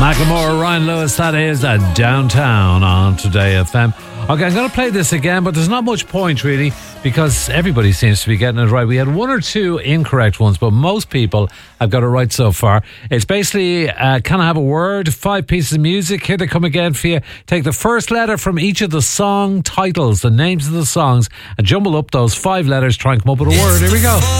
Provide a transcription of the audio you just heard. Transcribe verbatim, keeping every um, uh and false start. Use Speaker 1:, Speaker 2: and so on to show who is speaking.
Speaker 1: Macklemore, Ryan Lewis, that is a Downtown on Today F M. Okay, I'm going to play this again, but there's not much point really because everybody seems to be getting it right. We had one or two incorrect ones, but most people have got it right so far. It's basically, uh, can I have a word? Five pieces of music. Here they come again for you. Take the first letter from each of the song titles, the names of the songs, and jumble up those five letters, try and come up with a word. Here we go.